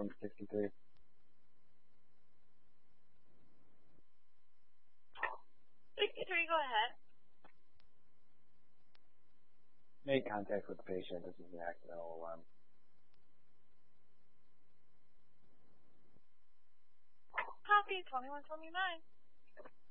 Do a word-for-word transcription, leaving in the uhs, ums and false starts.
from sixty-three. sixty-three, go ahead. Make contact with the patient. This is an accidental alarm. Copy, twenty-one twenty-nine.